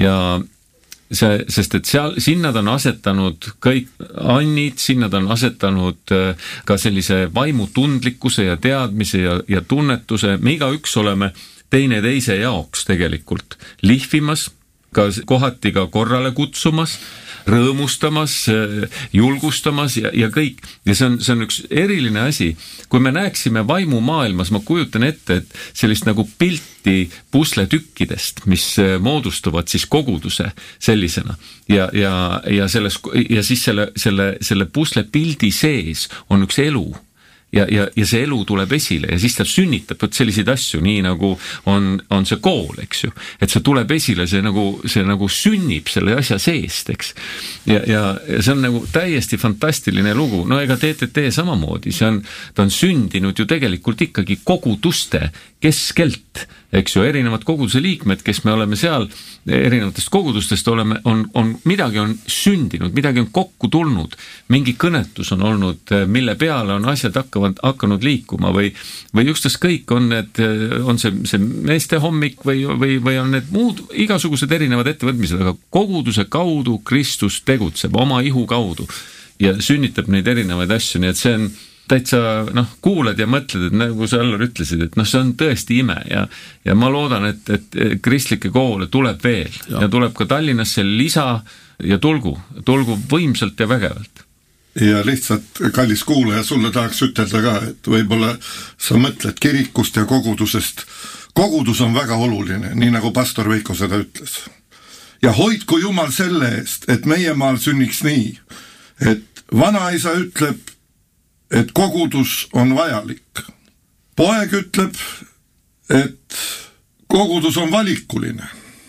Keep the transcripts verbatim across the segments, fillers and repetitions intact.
ja see, sest et seal, sinna ta on asetanud kõik annid, sinna ta on asetanud ka sellise vaimutundlikkuse ja teadmise ja, ja tunnetuse, me igaüks oleme teine teise jaoks tegelikult lihvimas, ka kohati ka korrale kutsumas, rõõmustamas, julgustamas ja, ja kõik. Ja see on, see on üks eriline asi. Kui me näeksime vaimumaailmas, ma kujutan ette, et sellist nagu pilti pusletükkidest, mis moodustuvad siis koguduse sellisena. Ja, ja, ja, selles, ja siis selle, selle, selle puslepildi sees on üks elu. Ja, ja, ja see elu tuleb esile ja siis ta sünnitab võt selliseid asju, nii nagu on, on see kool, eks ju. Et see tuleb esile, see nagu, see nagu sünnib selle asja seest, eks. Ja, ja see on nagu täiesti fantastiline lugu. No ega T T T samamoodi, see on, ta on sündinud ju tegelikult ikkagi koguduste keskelt, eks ju, erinevad koguduse liikmed, kes me oleme seal, erinevatest kogudustest oleme, on, on, midagi on sündinud, midagi on kokku tulnud, mingi kõnetus on olnud, mille peale on asjad hakkavad, hakanud liikuma või, või ükstas kõik on need, on see, see meeste hommik või, või, või on need muud, igasugused erinevad ettevõtmised, aga koguduse kaudu Kristus tegutseb oma ihu kaudu ja sünnitab neid erinevaid asju, nii et see on täitsa, noh, kuuled ja mõtled, et nagu sa Allar ütlesid, et noh, see on tõesti ime ja, ja ma loodan, et, et kristlikke koole tuleb veel ja, ja tuleb ka Tallinnasse lisa ja tulgu, tulgu võimsalt ja vägevalt. Ja lihtsalt, kallis kuulaja, sulle tahaks ütelda ka, et võib-olla sa mõtled kirikust ja kogudusest. Kogudus on väga oluline, nii nagu pastor Veiko seda ütles. Ja hoidku Jumal selle eest, et meie maal sünniks nii, et vanaisa ütleb, et kogudus on vajalik. Poeg ütleb, et kogudus on valikuline.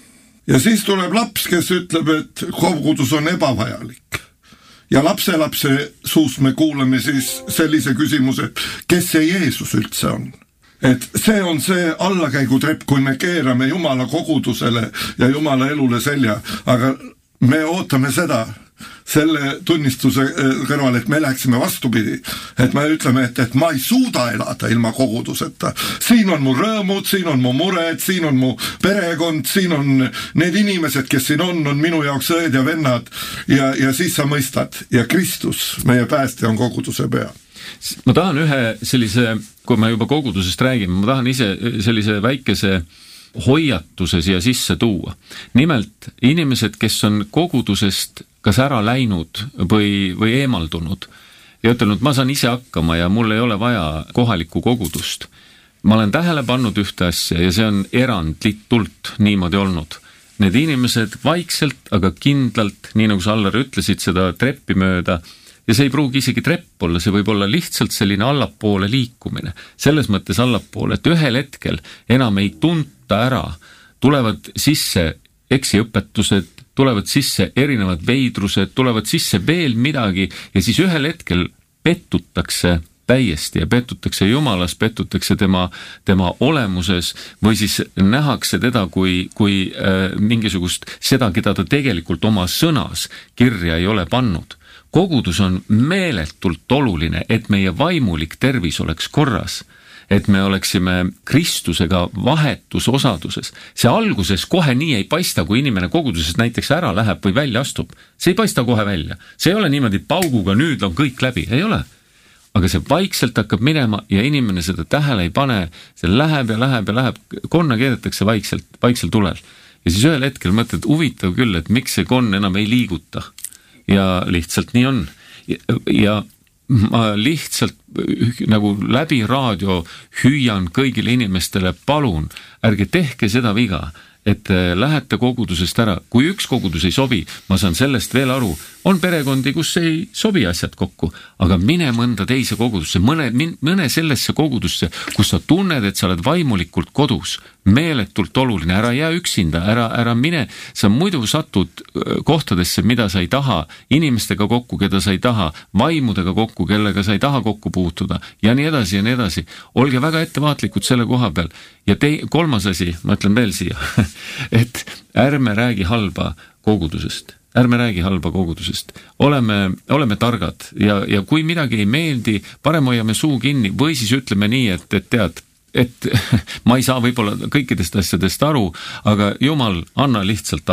Ja siis tuleb laps, kes ütleb, et kogudus on ebavajalik. Ja lapselapse suust me kuuleme siis sellise küsimuse, et kes see Jeesus üldse on? Et see on see allakäigutrepp, kui me keerame Jumala kogudusele ja Jumala elule selja, aga me ootame seda, selle tunnistuse kõrval, et me läheksime vastupidi, et me ütleme, et, et ma ei suuda elada ilma koguduseta. Siin on mu rõõmud, siin on mu mured, siin on mu perekond, siin on need inimesed, kes siin on, on minu jaoks õed ja vennad ja, ja siis sa mõistad. Ja Kristus, meie päästja, on koguduse pea. Ma tahan ühe sellise, kui ma juba kogudusest räägin, ma tahan ise sellise väikese hoiatuse siia sisse tuua. Nimelt inimesed, kes on kogudusest kas ära läinud või, või eemaldunud ja ütelnud, ma saan ise hakkama ja mul ei ole vaja kohalikku kogudust. Ma olen tähele pannud ühte asja ja see on erandlitult niimoodi olnud. Need inimesed vaikselt, aga kindlalt, nii nagu sa Allar ütlesid, seda treppi mööda, ja see ei pruugi isegi trepp olla, see võib olla lihtsalt selline allapoole liikumine. Selles mõttes allapoole, et ühel hetkel enam ei tunta ära, tulevad sisse eksiõpetused, tulevad sisse erinevad veidrused, tulevad sisse veel midagi ja siis ühel hetkel pettutakse täiesti ja pettutakse Jumalas, pettutakse tema, tema olemuses või siis nähakse teda kui, kui äh, mingisugust seda, keda ta tegelikult oma sõnas kirja ei ole pannud. Kogudus on meeletult oluline, et meie vaimulik tervis oleks korras, et me oleksime Kristusega vahetus osaduses. See alguses kohe nii ei paista, kui inimene kogudusest näiteks ära läheb või välja astub. See ei paista kohe välja. See ei ole niimoodi pauguga, nüüd on kõik läbi. Ei ole. Aga see vaikselt hakkab minema ja inimene seda tähele ei pane. See läheb ja läheb ja läheb. Konna keedetakse vaikselt, vaiksel tulel. Ja siis ühel hetkel mõtled, huvitav küll, et miks see konn enam ei liiguta. Ja lihtsalt nii on. Ja, ja ma lihtsalt nagu läbi raadio hüüan kõigile inimestele, palun, ärge tehke seda viga, et lähete kogudusest ära. Kui üks kogudus ei sobi, ma saan sellest veel aru, on perekondi, kus ei sobi asjad kokku, aga mine mõnda teise kogudusse, mõne, mõne sellesse kogudusse, kus sa tunned, et sa oled vaimulikult kodus, meeletult oluline, ära jää üksinda, ära, ära mine, sa muidu satud kohtadesse, mida sa ei taha, inimestega kokku, keda sa ei taha, vaimudega kokku, kellega sa ei taha kokku puutuda ja nii edasi ja nii edasi. Olge väga ettevaatlikud selle koha peal. Ja te, kolmas asi, ma ütlen veel siia, et ärme räägi halba kogudusest. Ärme räägi halba kogudusest. Oleme, oleme targad ja, ja kui midagi ei meeldi, parem hoiame suu kinni või siis ütleme nii, et, et tead, et ma ei saa võib-olla kõikidest asjadest aru, aga Jumal, anna lihtsalt